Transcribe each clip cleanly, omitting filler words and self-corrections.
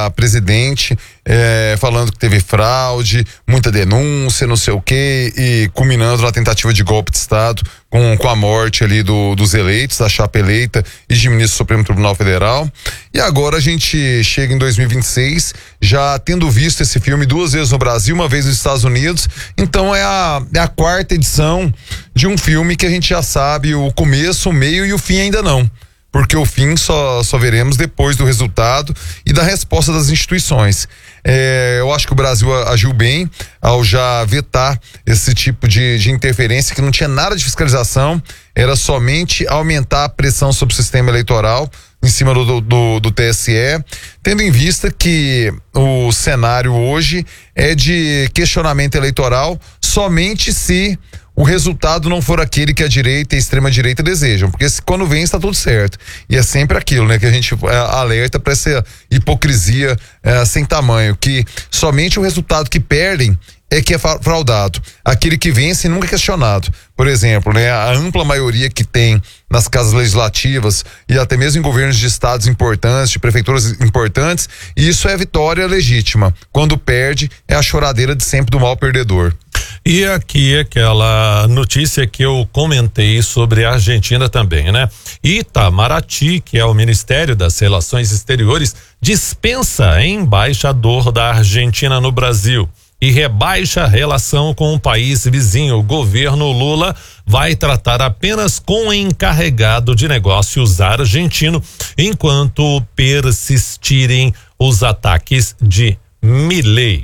a presidente falando que teve fraude, muita denúncia, não sei o quê, e culminando na tentativa de golpe de Estado com a morte ali dos eleitos, da chapa eleita e de ministro do Supremo Tribunal Federal. E agora a gente chega em 2026, já tendo visto esse filme 2 vezes no Brasil, uma vez nos Estados Unidos. Então é a 4ª edição de um filme que a gente já sabe o começo, o meio e o fim ainda não. Porque o fim só veremos depois do resultado e da resposta das instituições. Eu acho que o Brasil agiu bem ao já vetar esse tipo de interferência que não tinha nada de fiscalização, era somente aumentar a pressão sobre o sistema eleitoral em cima do TSE, tendo em vista que o cenário hoje é de questionamento eleitoral somente se o resultado não for aquele que a direita e a extrema-direita desejam, porque quando vem está tudo certo. E é sempre aquilo, né, que a gente alerta para essa hipocrisia sem tamanho, que somente o resultado que perdem é que é fraudado. Aquele que vence nunca é questionado. Por exemplo, né, a ampla maioria que tem nas casas legislativas e até mesmo em governos de estados importantes, de prefeituras importantes, isso é vitória legítima. Quando perde, é a choradeira de sempre do mal perdedor. E aqui aquela notícia que eu comentei sobre a Argentina também, né? Itamaraty, que é o Ministério das Relações Exteriores, dispensa embaixador da Argentina no Brasil e rebaixa a relação com o país vizinho. O governo Lula vai tratar apenas com o encarregado de negócios argentino enquanto persistirem os ataques de Milei.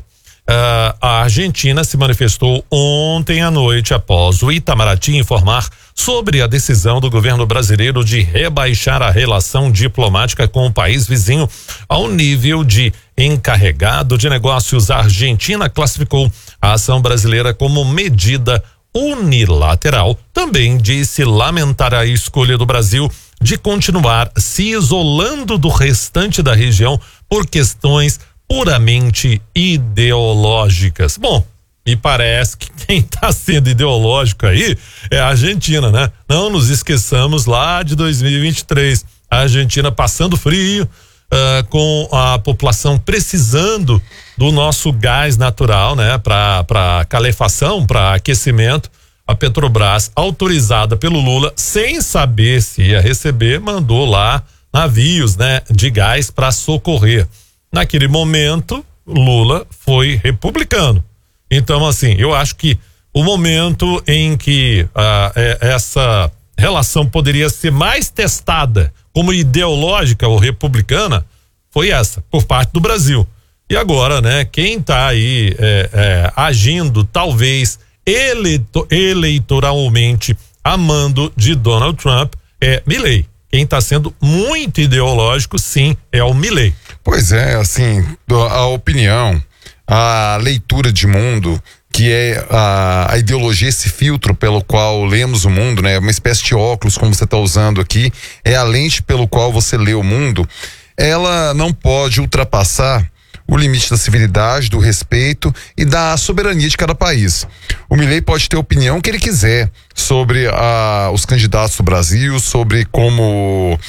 A Argentina se manifestou ontem à noite após o Itamaraty informar sobre a decisão do governo brasileiro de rebaixar a relação diplomática com o país vizinho ao nível de encarregado de negócios. A Argentina classificou a ação brasileira como medida unilateral. Também disse lamentar a escolha do Brasil de continuar se isolando do restante da região por questões puramente ideológicas. Bom, me parece que quem está sendo ideológico aí é a Argentina, né? Não nos esqueçamos lá de 2023, a Argentina passando frio, com a população precisando do nosso gás natural, né? Para calefação, para aquecimento. A Petrobras, autorizada pelo Lula, sem saber se ia receber, mandou lá navios, né? De gás para socorrer. Naquele momento, Lula foi republicano. Então, assim, eu acho que o momento em que essa relação poderia ser mais testada como ideológica ou republicana foi essa, por parte do Brasil. E agora, né, quem está aí agindo, talvez eleitoralmente amando de Donald Trump é Milei. Quem está sendo muito ideológico, sim, é o Milei. Pois é, assim, a opinião, a leitura de mundo, que é a ideologia, esse filtro pelo qual lemos o mundo, né? Uma espécie de óculos, como você está usando aqui, é a lente pelo qual você lê o mundo. Ela não pode ultrapassar o limite da civilidade, do respeito e da soberania de cada país. O Milei pode ter a opinião que ele quiser sobre os candidatos do Brasil, sobre como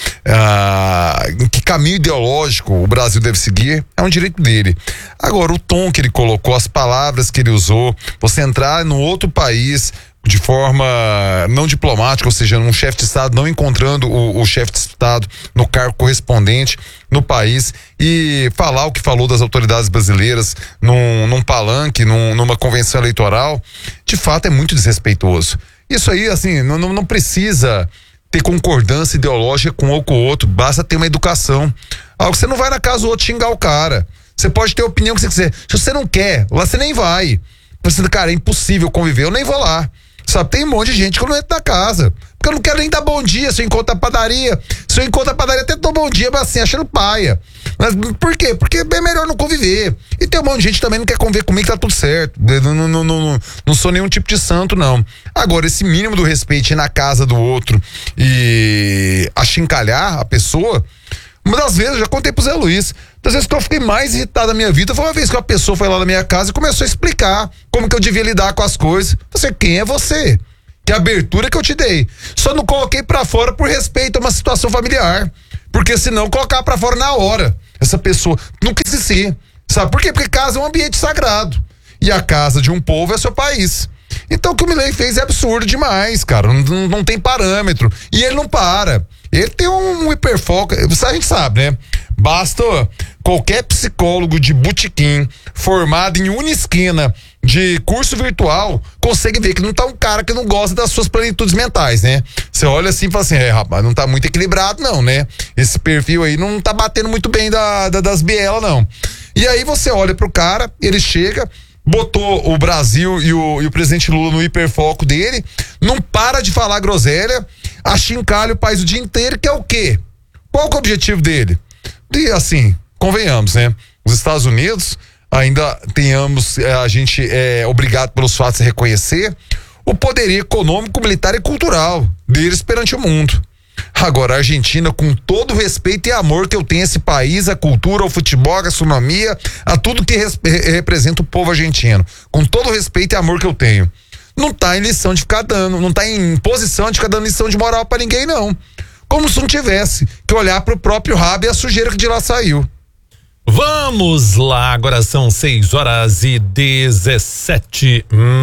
em que caminho ideológico o Brasil deve seguir, é um direito dele. Agora, o tom que ele colocou, as palavras que ele usou, você entrar no outro país de forma não diplomática, ou seja, um chefe de Estado não encontrando o chefe de Estado no cargo correspondente no país e falar o que falou das autoridades brasileiras num palanque, numa convenção eleitoral, de fato é muito desrespeitoso. Isso aí, assim, não precisa ter concordância ideológica com um ou com o outro, basta ter uma educação. Você não vai na casa do outro xingar o cara. Você pode ter a opinião que você quiser. Se você não quer, lá você nem vai. Você, cara, é impossível conviver, eu nem vou lá. Sabe, tem um monte de gente que eu não entro na casa. Porque eu não quero nem dar bom dia se eu encontro a padaria. Se eu encontro a padaria, até dou bom dia, mas assim, achando paia. Mas por quê? Porque é melhor não conviver. E tem um monte de gente que também não quer conviver comigo, que tá tudo certo. Não sou nenhum tipo de santo, não. Agora, esse mínimo do respeito ir na casa do outro e achincalhar a pessoa, uma das vezes, eu já contei pro Zé Luiz, das vezes que eu fiquei mais irritado na minha vida foi uma vez que uma pessoa foi lá na minha casa e começou a explicar como que eu devia lidar com as coisas. Você, quem é você? Que abertura que eu te dei. Só não coloquei pra fora por respeito a uma situação familiar. Porque senão eu colocava pra fora na hora. essa pessoa não quis ser. Sabe por quê? Porque casa é um ambiente sagrado. E a casa de um povo é seu país. Então o que o Milei fez é absurdo demais, cara. Não tem parâmetro. E ele não para. Ele tem um hiperfoco. A gente sabe, né? Basta qualquer psicólogo de botequim formado em uma esquina de curso virtual consegue ver que não tá um cara que não gosta das suas plenitudes mentais, né? Você olha assim e fala assim, rapaz, não tá muito equilibrado não, né? Esse perfil aí não tá batendo muito bem das bielas, não. E aí você olha pro cara, ele chega, botou o Brasil e o presidente Lula no hiperfoco dele, não para de falar groselha, achincalha o país o dia inteiro, que é o quê? Qual que é o objetivo dele? E assim, convenhamos, né? Os Estados Unidos, ainda a gente é obrigado pelos fatos a reconhecer o poderio econômico, militar e cultural deles perante o mundo. Agora, a Argentina, com todo o respeito e amor que eu tenho a esse país, a cultura, ao futebol, a gastronomia, a tudo que representa o povo argentino, com todo o respeito e amor que eu tenho, não tá em lição de ficar dando, não tá em posição de ficar dando lição de moral pra ninguém, não. Como se não tivesse que olhar pro próprio rabo e a sujeira que de lá saiu. Vamos lá, agora são 6h17.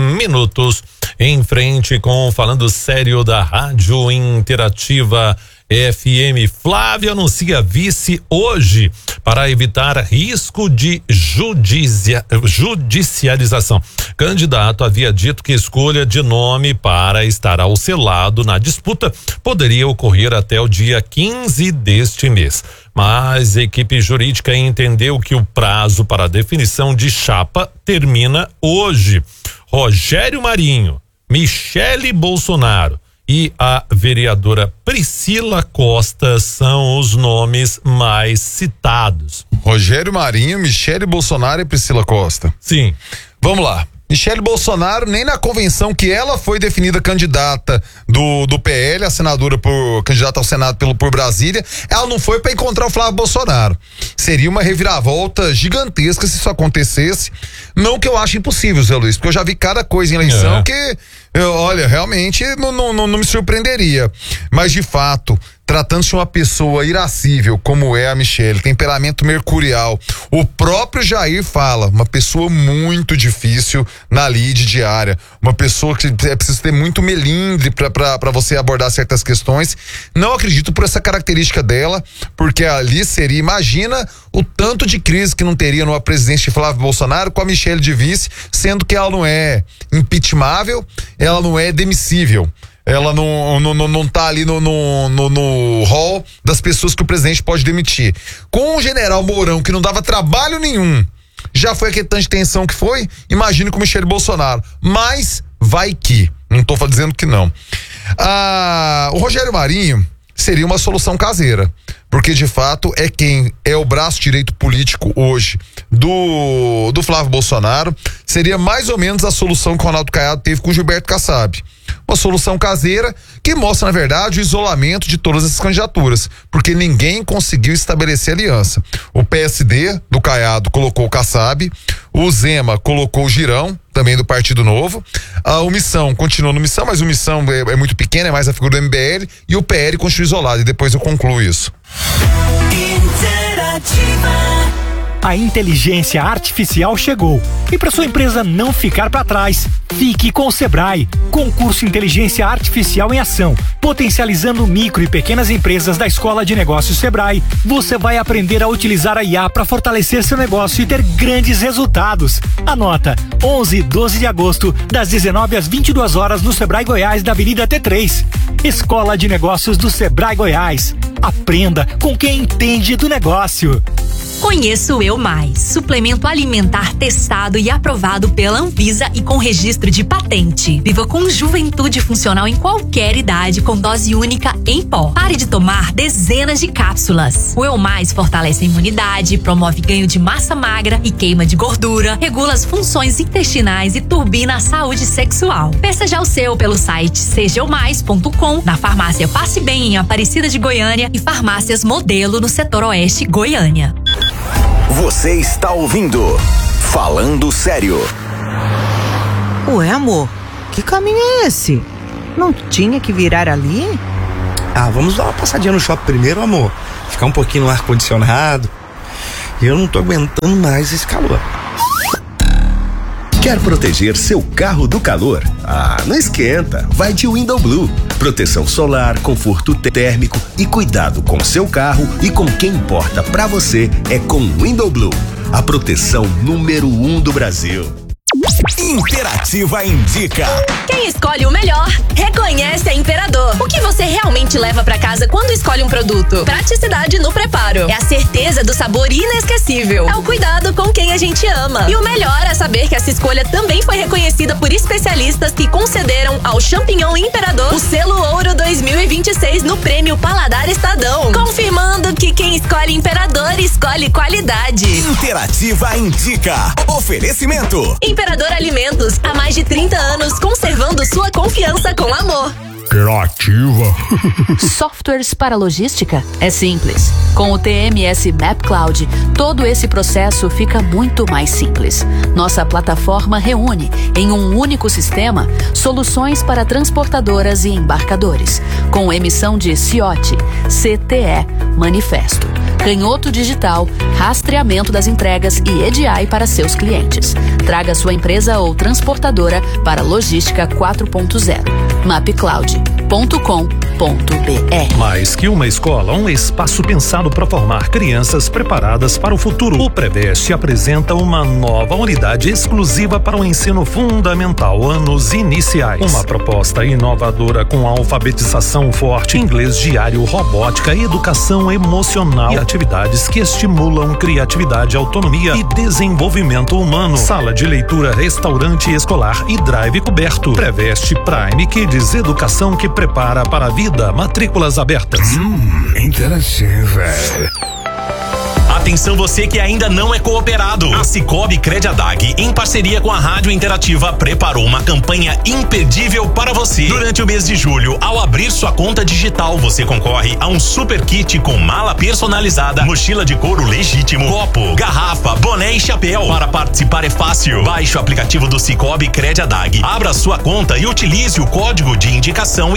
Em frente com Falando Sério da Rádio Interativa FM. Flávio anuncia vice hoje para evitar risco de judicialização. Candidato havia dito que escolha de nome para estar ao seu lado na disputa poderia ocorrer até o dia 15 deste mês. Mas a equipe jurídica entendeu que o prazo para a definição de chapa termina hoje. Rogério Marinho, Michele Bolsonaro e a vereadora Priscila Costa são os nomes mais citados. Rogério Marinho, Michele Bolsonaro e Priscila Costa. Sim. Vamos lá. Michele Bolsonaro, nem na convenção que ela foi definida candidata do PL, a senadora candidata ao Senado por Brasília, ela não foi para encontrar o Flávio Bolsonaro. Seria uma reviravolta gigantesca se isso acontecesse. Não que eu ache impossível, Zé Luiz, porque eu já vi cada coisa em eleição que, olha, realmente não me surpreenderia. Mas de fato, tratando-se de uma pessoa irascível como é a Michele, temperamento mercurial, o próprio Jair fala, uma pessoa muito difícil na lide diária, uma pessoa que é preciso ter muito melindre para você abordar certas questões. Não acredito por essa característica dela, porque ali seria, imagina o tanto de crise que não teria numa presidência de Flávio Bolsonaro com a Michele de vice, sendo que ela não é impeachmável, ela não é demissível. Ela não tá ali no hall das pessoas que o presidente pode demitir. Com o general Mourão, que não dava trabalho nenhum, já foi aquele tanto de tensão que foi, imagine com o Michele Bolsonaro. Mas vai que, não tô dizendo que não. O Rogério Marinho seria uma solução caseira, porque de fato é quem é o braço direito político hoje do Flávio Bolsonaro. Seria mais ou menos a solução que o Ronaldo Caiado teve com o Gilberto Kassab. Uma solução caseira que mostra, na verdade, o isolamento de todas essas candidaturas, porque ninguém conseguiu estabelecer aliança. O PSD do Caiado colocou o Kassab, o Zema colocou o Girão, também do Partido Novo, o Missão continuou no Missão, mas o Missão é muito pequeno, é mais a figura do MBL, e o PL continua isolado, e depois eu concluo isso. A inteligência artificial chegou. E para sua empresa não ficar para trás, fique com o Sebrae. Concurso Inteligência Artificial em Ação. Potencializando micro e pequenas empresas da Escola de Negócios Sebrae. Você vai aprender a utilizar a IA para fortalecer seu negócio e ter grandes resultados. Anota, 11 e 12 de agosto, das 19 às 22 horas no Sebrae Goiás, da Avenida T3. Escola de Negócios do Sebrae Goiás. Aprenda com quem entende do negócio. Conheço Eu Mais, suplemento alimentar testado e aprovado pela Anvisa e com registro de patente. Viva com juventude funcional em qualquer idade, com dose única em pó. Pare de tomar dezenas de cápsulas. O Eu Mais fortalece a imunidade, promove ganho de massa magra e queima de gordura, regula as funções intestinais e turbina a saúde sexual. Peça já o seu pelo site sejaeumais.com, na farmácia Passe Bem em Aparecida de Goiânia e farmácias Modelo no setor oeste Goiânia. Você está ouvindo Falando Sério. Ué, amor, que caminho é esse? Não tinha que virar ali? Vamos dar uma passadinha no shopping primeiro, amor. Ficar um pouquinho no ar-condicionado. Eu não tô aguentando mais esse calor. Quer proteger seu carro do calor? Ah, não esquenta. Vai de Window Blue. Proteção solar, conforto térmico e cuidado com seu carro e com quem importa pra você é com Window Blue. A proteção número 1 do Brasil. Imperativa indica. Quem escolhe o melhor, reconhece a Imperador. O que você realmente leva pra casa quando escolhe um produto? Praticidade no preparo. É a certeza do sabor inesquecível. É o cuidado com quem a gente ama. E o melhor é saber que essa escolha também foi reconhecida por especialistas que concederam ao champignon Imperador o selo Ouro 2026 no Prêmio Paladar Estadão. Confirmando que quem escolhe Imperador escolhe qualidade. Imperativa indica. Oferecimento. Imperador Alimentos, há mais de 30 anos, conservando sua confiança com amor. Criativa. Softwares para logística? É simples. Com o TMS Map Cloud, todo esse processo fica muito mais simples. Nossa plataforma reúne, em um único sistema, soluções para transportadoras e embarcadores, com emissão de CIOT, CTE, manifesto, canhoto digital, rastreamento das entregas e EDI para seus clientes. Traga sua empresa ou transportadora para Logística 4.0. mapcloud.com.br. Mais que uma escola, um espaço pensado para formar crianças preparadas para o futuro. O Preveste apresenta uma nova unidade exclusiva para o ensino fundamental, anos iniciais. Uma proposta inovadora com alfabetização forte, inglês diário, robótica, educação emocional e atividades que estimulam criatividade, autonomia e desenvolvimento humano. Sala de leitura, restaurante escolar e drive coberto. Preveste Prime Kids, educação que prepara para a vida. Matrículas abertas. Interessante, velho. Atenção você que ainda não é cooperado. A Cicobi Crediadag, em parceria com a Rádio Interativa, preparou uma campanha imperdível para você. Durante o mês de julho, ao abrir sua conta digital, você concorre a um super kit com mala personalizada, mochila de couro legítimo, copo, garrafa, boné e chapéu. Para participar é fácil. Baixe o aplicativo do Cicobi Crediadag, abra sua conta e utilize o código de indicação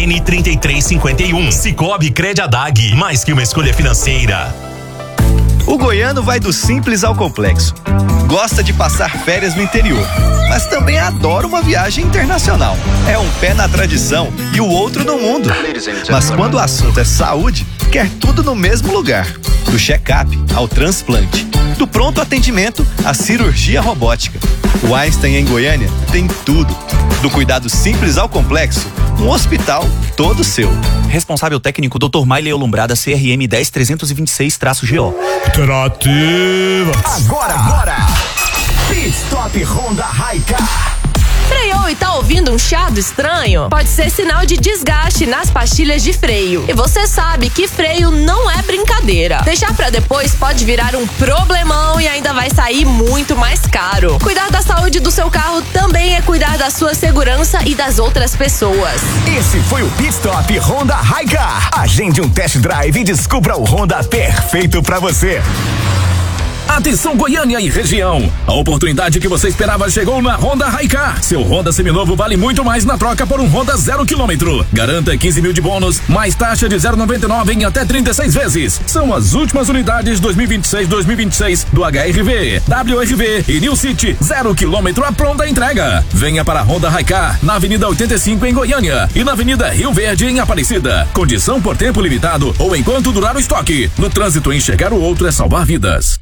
IN3351. Cicobi Crediadag, mais que uma escolha financeira. O goiano vai do simples ao complexo. Gosta de passar férias no interior, mas também adora uma viagem internacional. É um pé na tradição e o outro no mundo. Mas quando o assunto é saúde, quer tudo no mesmo lugar. Do check-up ao transplante, do pronto atendimento à cirurgia robótica. O Einstein em Goiânia tem tudo. Do cuidado simples ao complexo, um hospital todo seu. Responsável técnico Dr. Maile Olumbrada, CRM 10326-GO. Interativa. Agora. Pit Stop Honda Hi-Car. Freou e tá ouvindo um chiado estranho? Pode ser sinal de desgaste nas pastilhas de freio. E você sabe que freio não é brincadeira. Deixar pra depois pode virar um problemão e ainda vai sair muito mais caro. Cuidar da saúde do seu carro também é cuidar da sua segurança e das outras pessoas. Esse foi o Pit Stop Honda Hi-Car. Agende um test drive e descubra o Honda perfeito pra você. Atenção Goiânia e região, a oportunidade que você esperava chegou na Honda Hi-Car. Seu Honda seminovo vale muito mais na troca por um Honda 0 km. Garanta 15 mil de bônus, mais taxa de 0,99 em até 36 vezes. São as últimas unidades 2026 do HRV, WRV e New City 0 km a pronta entrega. Venha para a Honda Hi-Car na Avenida 85 em Goiânia e na Avenida Rio Verde em Aparecida. Condição por tempo limitado ou enquanto durar o estoque. No trânsito, enxergar o outro é salvar vidas.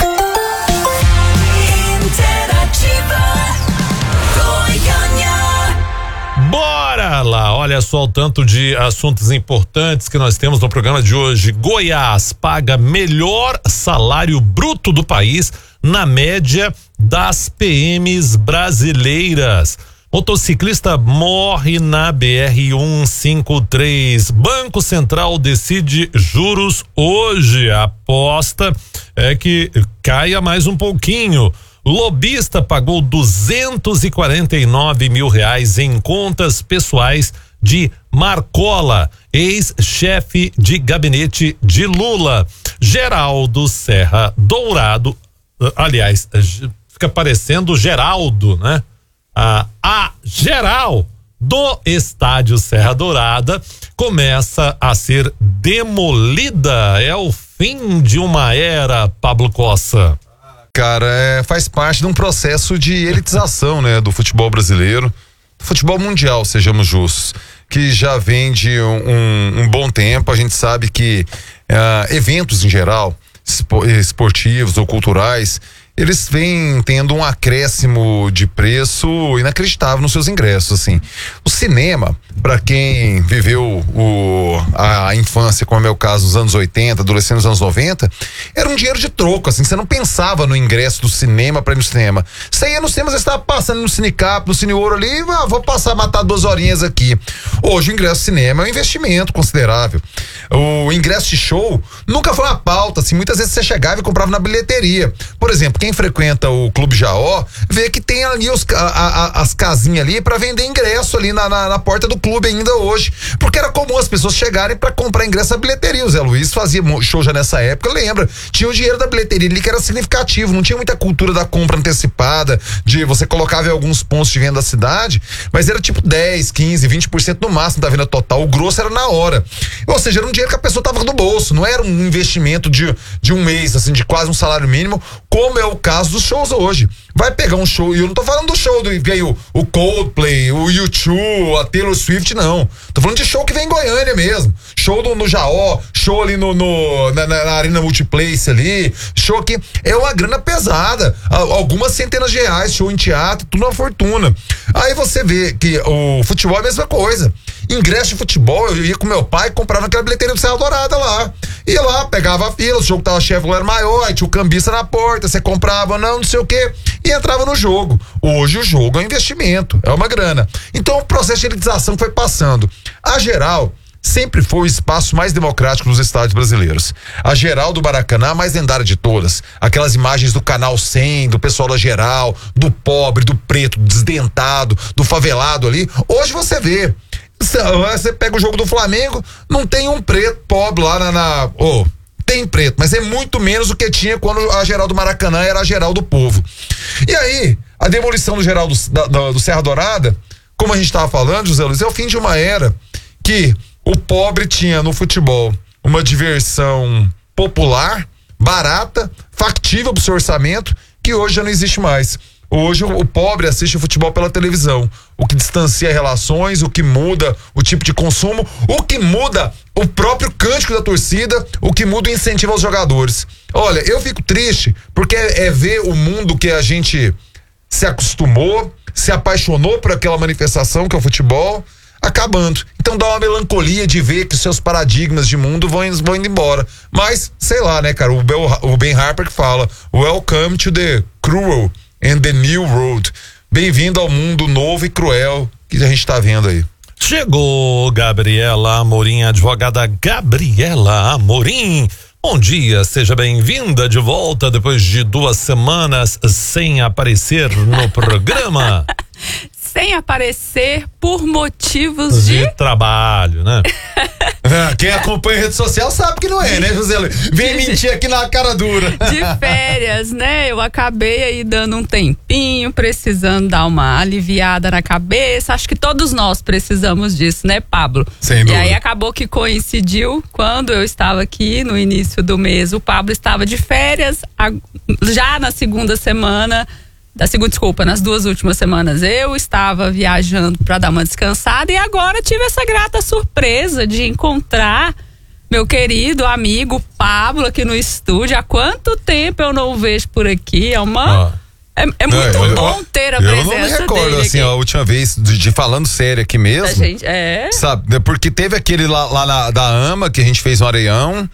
Bora lá, olha só o tanto de assuntos importantes que nós temos no programa de hoje. Goiás paga melhor salário bruto do país na média das PMs brasileiras. Motociclista morre na BR-153. Banco Central decide juros hoje. A aposta é que caia mais um pouquinho. Lobista pagou R$249 mil em contas pessoais de Marcola, ex-chefe de gabinete de Lula. Geraldo Serra Dourado, aliás, fica parecendo Geraldo, né? A geral do estádio Serra Dourada começa a ser demolida. É o fim de uma era, Pablo Cossa? Cara, faz parte de um processo de elitização, né, do futebol brasileiro, do futebol mundial, sejamos justos, que já vem de um bom tempo. A gente sabe que eventos em geral, esportivos ou culturais, eles vêm tendo um acréscimo de preço inacreditável nos seus ingressos, assim. O cinema, para quem viveu a infância, como é o meu caso, nos anos 80, adolescente nos anos 90, era um dinheiro de troco, assim. Você não pensava no ingresso do cinema para ir no cinema. Você ia no cinema, você estava passando no Cinecap, no Cine Ouro ali, vou matar 2 horinhas aqui. Hoje o ingresso do cinema é um investimento considerável. O ingresso de show nunca foi uma pauta, assim. Muitas vezes você chegava e comprava na bilheteria. Por exemplo, quem frequenta o Clube Jaó vê que tem ali as casinhas ali para vender ingresso ali na porta do clube ainda hoje, porque era comum as pessoas chegarem para comprar ingresso na bilheteria. O Zé Luiz fazia show já nessa época, lembra? Tinha o dinheiro da bilheteria ali que era significativo, não tinha muita cultura da compra antecipada, de você colocava em alguns pontos de venda da cidade, mas era tipo 10, 15, 20% no máximo da venda total. O grosso era na hora. Ou seja, era um dinheiro que a pessoa tava no bolso, não era um investimento de um mês, assim, de quase um salário mínimo, como é o caso dos shows hoje. Vai pegar um show, e eu não tô falando do show do veio o Coldplay, o U2, a Taylor Swift, não. Tô falando de show que vem em Goiânia mesmo. Show no Jaó, show ali na Arena Multiplace ali, show que é uma grana pesada, algumas centenas de reais, show em teatro, tudo uma fortuna. Aí você vê que o futebol é a mesma coisa. Ingresso de futebol, eu ia com meu pai, comprava naquela bilheteria do Serra Dourada lá. Ia lá, pegava a fila, o jogo tava chefe, era maior, aí tinha o cambista na porta, você comprava, não sei o quê, e entrava no jogo. Hoje o jogo é um investimento, é uma grana. Então o processo de elitização foi passando. A geral sempre foi o espaço mais democrático dos estádios brasileiros. A geral do Maracanã, a mais lendária de todas. Aquelas imagens do Canal 100, do pessoal da geral, do pobre, do preto, do desdentado, do favelado ali. Hoje você vê. Você pega o jogo do Flamengo, não tem um preto pobre lá tem preto, mas é muito menos do que tinha quando a geral do Maracanã era a geral do povo. E aí, a demolição do geral do Serra Dourada, como a gente estava falando, José Luiz, é o fim de uma era que o pobre tinha no futebol uma diversão popular, barata, factível pro seu orçamento, que hoje já não existe mais. Hoje o pobre assiste o futebol pela televisão, o que distancia relações, o que muda o tipo de consumo, o que muda o próprio cântico da torcida, o que muda o incentivo aos jogadores. Olha, eu fico triste porque é ver o mundo que a gente se acostumou, se apaixonou por aquela manifestação que é o futebol, acabando. Então dá uma melancolia de ver que seus paradigmas de mundo vão indo embora. Mas, sei lá, né, cara, o Ben Harper que fala, welcome to the cruel and the new road. Bem-vindo ao mundo novo e cruel que a gente tá vendo aí. Chegou Gabriela Amorim, advogada Gabriela Amorim. Bom dia, seja bem-vinda de volta depois de 2 semanas sem aparecer no programa. Sem aparecer por motivos de trabalho, né? Quem acompanha a rede social sabe que não é, né, José Luiz? Vem mentir aqui na cara dura. De férias, né? Eu acabei aí dando um tempinho, precisando dar uma aliviada na cabeça. Acho que todos nós precisamos disso, né, Pablo? Sem dúvida. E aí acabou que coincidiu quando eu estava aqui no início do mês. O Pablo estava de férias, já na segunda semana. Nas 2 últimas semanas eu estava viajando para dar uma descansada e agora tive essa grata surpresa de encontrar meu querido amigo Pablo aqui no estúdio. Há quanto tempo eu não o vejo por aqui? É muito bom ter a presença dele. Eu não me recordo, assim, a última vez de falando sério aqui mesmo. A gente, sabe, porque teve aquele lá da AMA que a gente fez no Areião.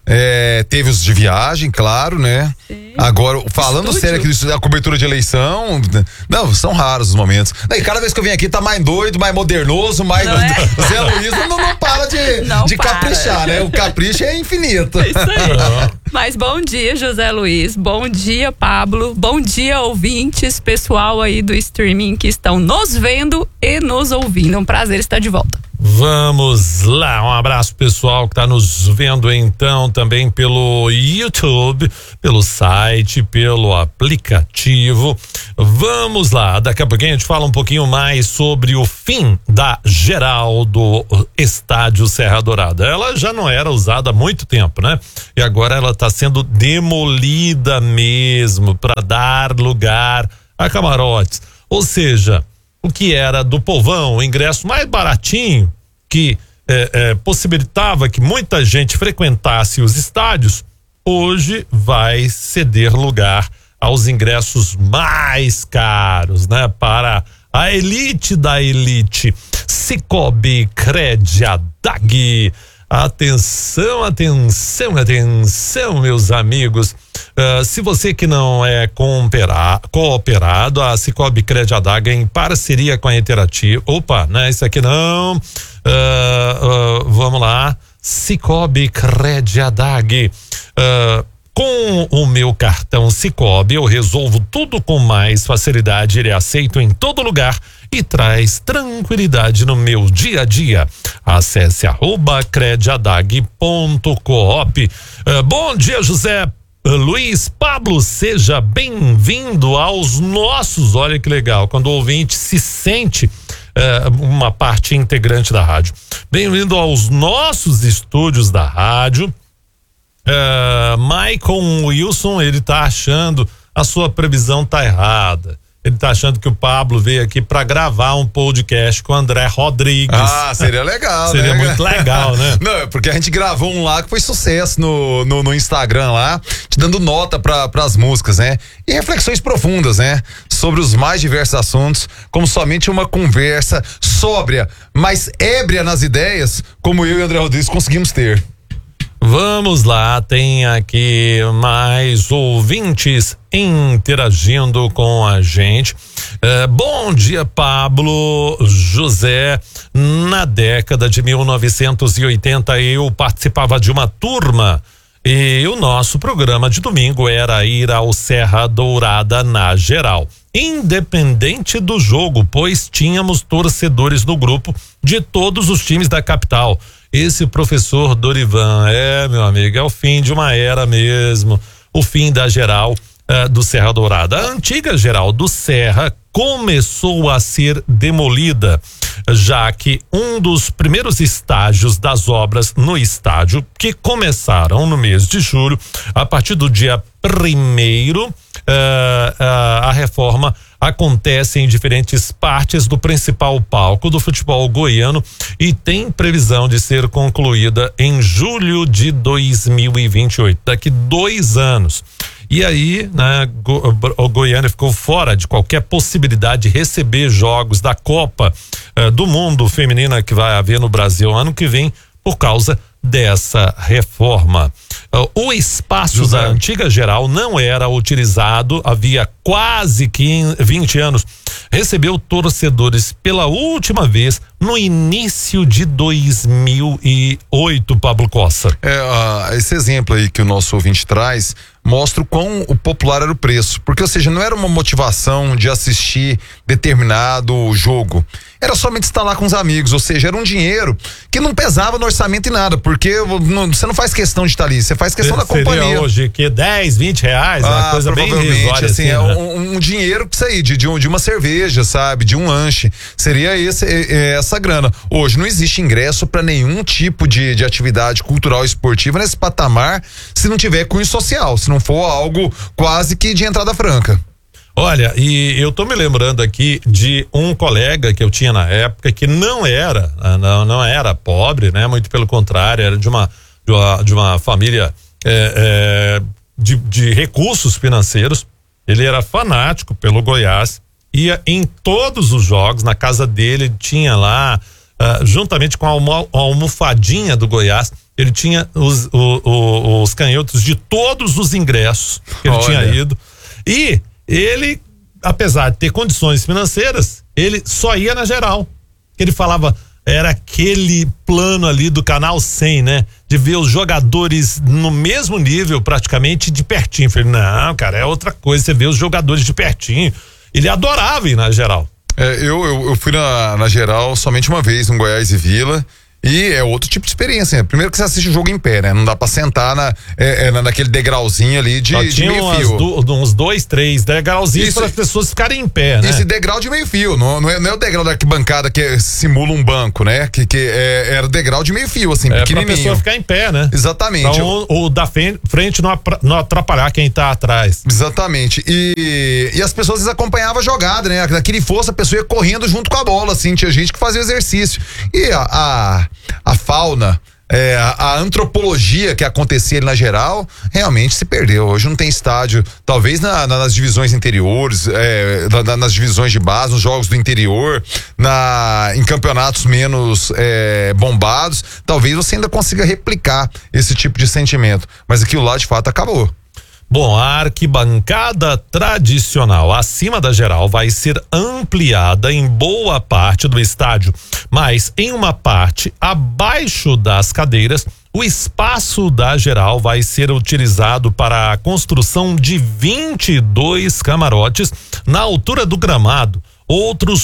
Teve os de viagem, claro, né? Sim. Agora, falando sério aqui da cobertura de eleição, não, são raros os momentos. E cada vez que eu venho aqui tá mais doido, mais modernoso, mais. Zé Luiz não para de caprichar, né? O capricho é infinito. É isso aí. Mas bom dia, José Luiz. Bom dia, Pablo. Bom dia, ouvintes, pessoal aí do streaming que estão nos vendo e nos ouvindo. É um prazer estar de volta. Vamos lá, um abraço pessoal que está nos vendo então também pelo YouTube, pelo site, pelo aplicativo. Vamos lá, daqui a pouquinho a gente fala um pouquinho mais sobre o fim da geral do estádio Serra Dourada. Ela já não era usada há muito tempo, né? E agora ela está sendo demolida mesmo para dar lugar a camarotes. Ou seja, o que era do povão, o ingresso mais baratinho, que possibilitava que muita gente frequentasse os estádios, hoje vai ceder lugar aos ingressos mais caros, né? Para a elite da elite. Cicobi Crediadag. Atenção, atenção, atenção, meus amigos. Se você que não é cooperado, a Cicobi Crediadag em parceria com a Interativa. Opa, né? Isso aqui não. Vamos lá. Cicobi Crediadag. Com o meu cartão Cicobi, eu resolvo tudo com mais facilidade. Ele é aceito em todo lugar e traz tranquilidade no meu dia a dia. Acesse @crediadag.coop. Bom dia, José Luiz Pablo, seja bem-vindo aos nossos. Olha que legal, quando o ouvinte se sente uma parte integrante da rádio. Bem-vindo aos nossos estúdios da rádio. Michael Wilson, ele tá achando a sua previsão tá errada. Ele tá achando que o Pablo veio aqui para gravar um podcast com o André Rodrigues. Ah, seria legal, seria né? muito legal, né? Não, porque a gente gravou um lá que foi sucesso no Instagram lá, te dando nota pras músicas, né? E reflexões profundas, né? Sobre os mais diversos assuntos, como somente uma conversa sóbria, mas ébria nas ideias, como eu e o André Rodrigues conseguimos ter. Vamos lá, tem aqui mais ouvintes interagindo com a gente. Bom dia, Pablo. José, na década de 1980 eu participava de uma turma e o nosso programa de domingo era ir ao Serra Dourada na geral, independente do jogo, pois tínhamos torcedores no grupo de todos os times da capital. Esse professor Dorivan, meu amigo, é o fim de uma era mesmo, o fim da geral do Serra Dourada. A antiga geral do Serra começou a ser demolida, já que um dos primeiros estágios das obras no estádio, que começaram no mês de julho, a partir do dia 1º, a reforma acontece em diferentes partes do principal palco do futebol goiano e tem previsão de ser concluída em julho de 2028, daqui 2 anos. E aí, né, o Goiânia ficou fora de qualquer possibilidade de receber jogos da Copa do Mundo Feminina que vai haver no Brasil ano que vem por causa dessa reforma. O espaço da antiga geral não era utilizado havia quase 20 anos. Recebeu torcedores pela última vez no início de 2008, Pablo Costa. Esse exemplo aí que o nosso ouvinte traz mostra o quão popular era o preço, porque, ou seja, não era uma motivação de assistir determinado jogo, era somente estar lá com os amigos, ou seja, era um dinheiro que não pesava no orçamento em nada, porque você não faz questão de estar ali, você faz questão da companhia. Seria hoje que 10, 20 reais, uma coisa bem irrisória, assim, né? um dinheiro que isso aí, de uma cerveja, sabe, de um lanche, seria essa grana. Hoje não existe ingresso para nenhum tipo de atividade cultural e esportiva nesse patamar, se não tiver cunho social, se não for algo quase que de entrada franca. Olha, e eu tô me lembrando aqui de um colega que eu tinha na época que não era pobre, né? Muito pelo contrário, era de uma família de recursos financeiros. Ele era fanático pelo Goiás, ia em todos os jogos, na casa dele tinha lá, juntamente com a almofadinha do Goiás, ele tinha os canhotos de todos os ingressos que ele tinha ido. E ele, apesar de ter condições financeiras, ele só ia na geral. Ele falava, era aquele plano ali do canal 100, né? De ver os jogadores no mesmo nível, praticamente de pertinho. Eu falei, não, cara, é outra coisa, você vê os jogadores de pertinho. Ele adorava ir na geral. Eu fui na geral somente uma vez, no Goiás e Vila. E é outro tipo de experiência, né? Primeiro que você assiste o jogo em pé, né? Não dá pra sentar naquele degrauzinho ali de meio fio. Uns 2, 3 degrauzinhos para as pessoas ficarem em pé, né? Esse degrau de meio fio, não é o degrau da arquibancada que simula um banco, né? Que era o degrau de meio fio, assim, pequenininho. Pra pessoa ficar em pé, né? Exatamente. Então o da frente não atrapalhar quem tá atrás. Exatamente. E as pessoas acompanhavam a jogada, né? Naquele fosso a pessoa ia correndo junto com a bola, assim, tinha gente que fazia exercício. E a fauna, a antropologia que acontecia ali na geral, realmente se perdeu. Hoje não tem estádio, talvez nas divisões interiores, nas divisões de base, nos jogos do interior, em campeonatos menos bombados, talvez você ainda consiga replicar esse tipo de sentimento, mas aquilo lá de fato acabou. Bom, a arquibancada tradicional acima da geral vai ser ampliada em boa parte do estádio, mas em uma parte abaixo das cadeiras, o espaço da geral vai ser utilizado para a construção de 22 camarotes na altura do gramado. Outros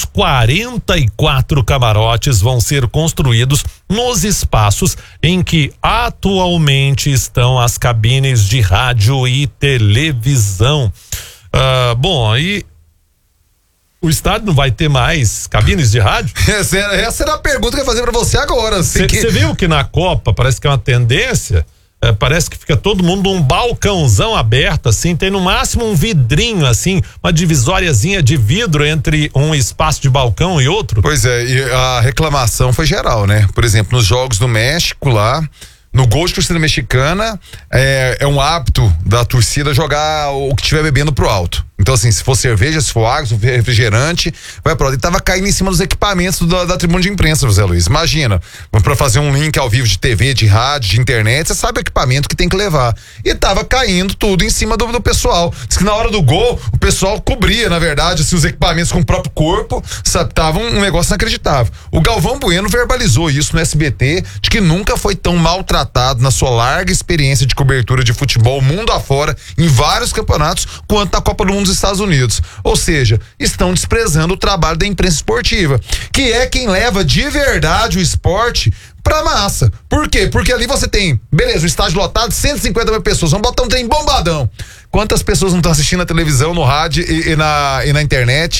44 camarotes vão ser construídos nos espaços em que atualmente estão as cabines de rádio e televisão. Bom, aí o estádio não vai ter mais cabines de rádio? Essa era a pergunta que eu ia fazer pra você agora. Você viu que na Copa parece que é uma tendência? Parece que fica todo mundo num balcãozão aberto, assim, tem no máximo um vidrinho, assim, uma divisóriazinha de vidro entre um espaço de balcão e outro. Pois é, e a reclamação foi geral, né? Por exemplo, nos Jogos do México lá, no gol de torcida mexicana, é um hábito da torcida jogar o que estiver bebendo pro alto. Então, assim, se for cerveja, se for água, se for refrigerante, vai pro alto. Ele tava caindo em cima dos equipamentos da tribuna de imprensa, José Luiz. Imagina, pra fazer um link ao vivo de TV, de rádio, de internet, você sabe o equipamento que tem que levar. E tava caindo tudo em cima do pessoal. Diz que na hora do gol, o pessoal cobria, na verdade, assim, os equipamentos com o próprio corpo, sabe? Tava um negócio inacreditável. O Galvão Bueno verbalizou isso no SBT, de que nunca foi tão maltratado na sua larga experiência de cobertura de futebol mundo afora, em vários campeonatos, quanto na Copa do Mundo dos Estados Unidos. Ou seja, estão desprezando o trabalho da imprensa esportiva, que é quem leva de verdade o esporte pra massa. Por quê? Porque ali você tem, beleza, o estádio lotado, 150 mil pessoas, vamos botar um trem bombadão. Quantas pessoas não estão assistindo a televisão, no rádio e na internet,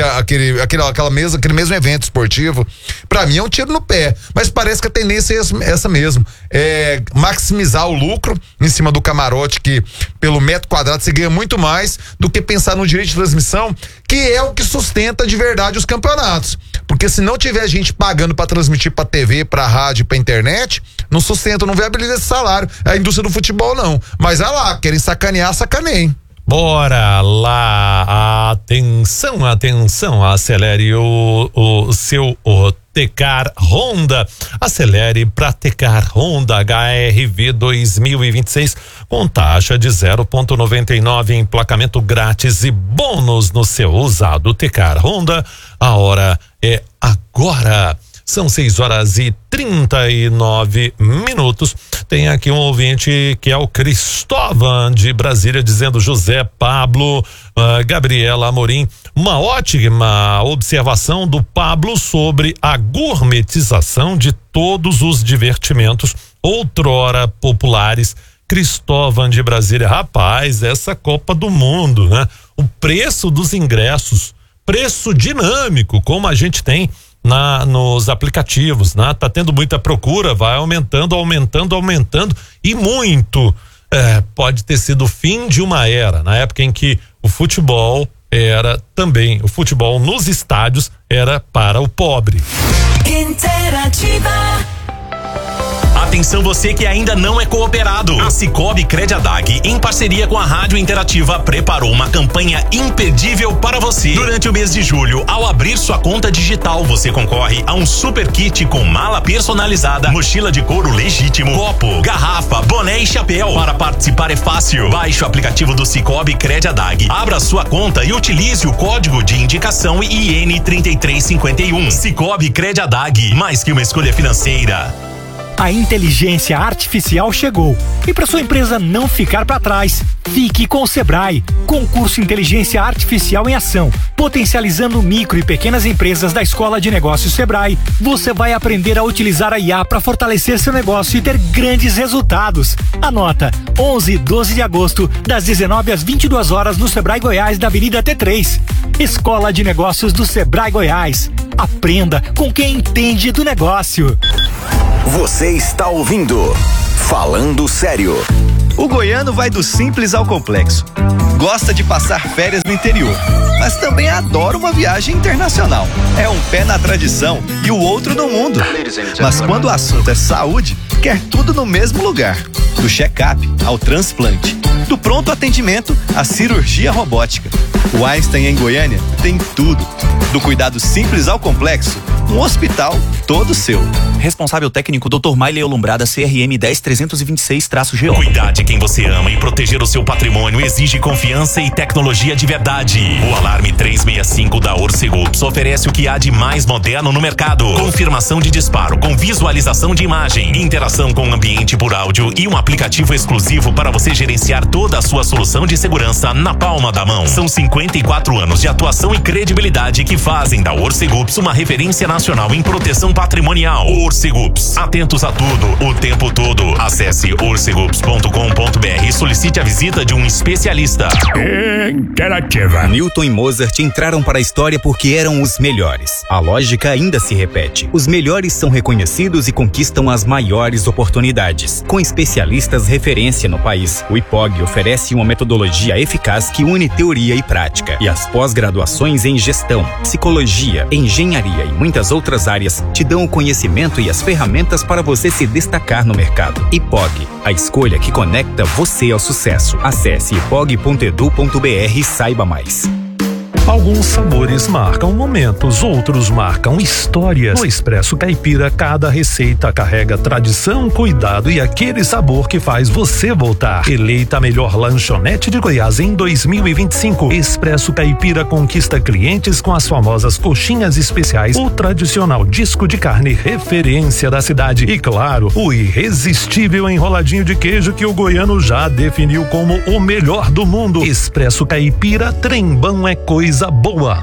aquele mesmo evento esportivo? Pra mim é um tiro no pé, mas parece que a tendência é essa mesmo, é maximizar o lucro em cima do camarote, que pelo metro quadrado você ganha muito mais do que pensar no direito de transmissão, que é o que sustenta de verdade os campeonatos. Porque se não tiver gente pagando pra transmitir pra TV, pra rádio, pra internet, não sustenta, não viabiliza esse salário. A indústria do futebol não. Mas olha lá, querem sacanear, sacaneiem. Bora lá, atenção, acelere o seu Tecar Honda. Acelere para Tecar Honda HRV 2026 com taxa de 0,99, emplacamento grátis e bônus no seu usado Tecar Honda. A hora é agora. São 6h39. Tem aqui um ouvinte que é o Cristóvão de Brasília dizendo: José Pablo, Gabriela Amorim, uma ótima observação do Pablo sobre a gourmetização de todos os divertimentos outrora populares. Cristóvão de Brasília, rapaz, essa Copa do Mundo, né? O preço dos ingressos, preço dinâmico, como a gente tem nos aplicativos, né? Tá tendo muita procura, vai aumentando e muito. Pode ter sido o fim de uma era, na época em que o futebol nos estádios era para o pobre. Interativa. Atenção você que ainda não é cooperado. A Sicoob Crediadag, em parceria com a Rádio Interativa, preparou uma campanha imperdível para você. Durante o mês de julho, ao abrir sua conta digital, você concorre a um super kit com mala personalizada, mochila de couro legítimo, copo, garrafa, boné e chapéu. Para participar é fácil. Baixe o aplicativo do Sicoob Crediadag, abra sua conta e utilize o código de indicação IN3351. Sicoob Crediadag, mais que uma escolha financeira. A inteligência artificial chegou. E para sua empresa não ficar para trás, fique com o Sebrae. Concurso Inteligência Artificial em Ação. Potencializando micro e pequenas empresas da Escola de Negócios Sebrae, você vai aprender a utilizar a IA para fortalecer seu negócio e ter grandes resultados. Anota, 11 e 12 de agosto, das 19 às 22 horas no Sebrae Goiás, da Avenida T3. Escola de Negócios do Sebrae Goiás. Aprenda com quem entende do negócio. Você está ouvindo Falando Sério. O goiano vai do simples ao complexo. Gosta de passar férias no interior, mas também adora uma viagem internacional. É um pé na tradição e o outro no mundo. Mas quando o assunto é saúde, quer tudo no mesmo lugar. Do check-up ao transplante, do pronto atendimento à cirurgia robótica. O Einstein em Goiânia tem tudo. Do cuidado simples ao complexo, um hospital todo seu. Responsável técnico Dr. Maile Olumbrada, CRM 10326-GO. Cuidar de quem você ama e proteger o seu patrimônio exige confiança e tecnologia de verdade. O Alarme 365 da Orcegups oferece o que há de mais moderno no mercado. Confirmação de disparo com visualização de imagem, interação com o ambiente por áudio e um aplicativo exclusivo para você gerenciar toda a sua solução de segurança na palma da mão. São 54 anos de atuação e credibilidade que fazem da Orcegups uma referência nacional em proteção patrimonial. Orcegups, atentos a tudo, o tempo todo. Acesse orcegups.com.br e solicite a visita de um especialista. Interativa. Newton e Mozart entraram para a história porque eram os melhores. A lógica ainda se repete. Os melhores são reconhecidos e conquistam as maiores oportunidades. Com especialistas referência no país, o IPOG oferece uma metodologia eficaz que une teoria e prática. E as pós-graduações em gestão, psicologia, engenharia e muitas outras áreas te dão o conhecimento e as ferramentas para você se destacar no mercado. IPOG, a escolha que conecta você ao sucesso. Acesse ipog.edu.br e saiba mais. Alguns sabores marcam momentos, outros marcam histórias. No Expresso Caipira, cada receita carrega tradição, cuidado e aquele sabor que faz você voltar. Eleita a melhor lanchonete de Goiás em 2025, Expresso Caipira conquista clientes com as famosas coxinhas especiais, o tradicional disco de carne referência da cidade e, claro, o irresistível enroladinho de queijo que o goiano já definiu como o melhor do mundo. Expresso Caipira, trembão é coisa boa.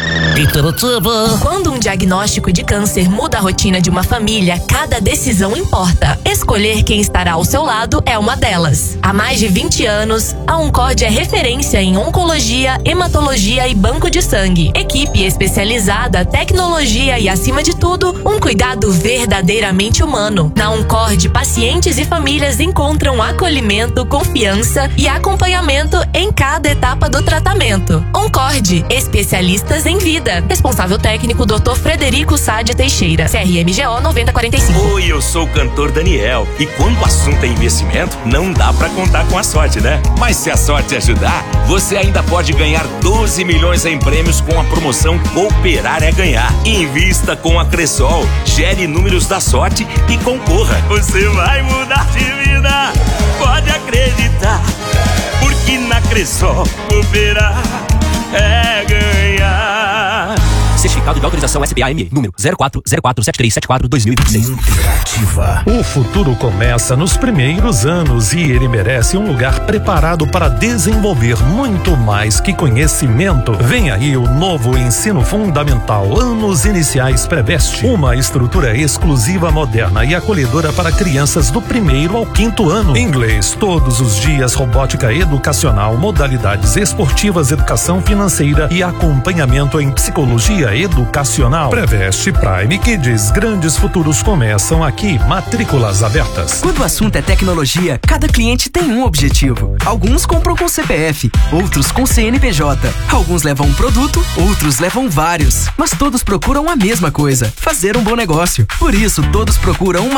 Quando um diagnóstico de câncer muda a rotina de uma família, cada decisão importa. Escolher quem estará ao seu lado é uma delas. Há mais de 20 anos, a Oncord é referência em oncologia, hematologia e banco de sangue. Equipe especializada, tecnologia e, acima de tudo, um cuidado verdadeiramente humano. Na Oncord, pacientes e famílias encontram acolhimento, confiança e acompanhamento em cada etapa do tratamento. Oncord, especialistas em vida. Responsável técnico Dr. Frederico Sade Teixeira, CRMGO 9045. Oi, eu sou o cantor Daniel e quando o assunto é investimento, não dá pra contar com a sorte, né? Mas se a sorte ajudar, você ainda pode ganhar 12 milhões em prêmios com a promoção Cooperar é Ganhar. Invista com a Cressol, gere números da sorte e concorra. Você vai mudar de vida, pode acreditar, porque na Cressol cooperar é ganhar. Certificado de autorização SBAME, número 04047374-2026. Interativa. O futuro começa nos primeiros anos e ele merece um lugar preparado para desenvolver muito mais que conhecimento. Vem aí o novo ensino fundamental, anos iniciais Preveste. Uma estrutura exclusiva, moderna e acolhedora para crianças do 1º ao 5º ano. Inglês todos os dias, robótica educacional, modalidades esportivas, educação financeira e acompanhamento em psicologia educacional. Preveste Prime Kids, grandes futuros começam aqui. Matrículas abertas. Quando o assunto é tecnologia, cada cliente tem um objetivo. Alguns compram com CPF, outros com CNPJ. Alguns levam um produto, outros levam vários. Mas todos procuram a mesma coisa: fazer um bom negócio. Por isso, todos procuram uma